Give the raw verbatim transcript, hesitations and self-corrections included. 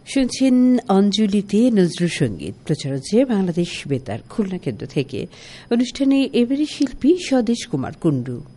শুনছেন অঞ্জলিতে নজরুল সঙ্গীত, প্রচার হচ্ছে বাংলাদেশ বেতার খুলনা কেন্দ্র থেকে। অনুষ্ঠানে এবারে শিল্পী স্বদেশ কুমার কুণ্ডু।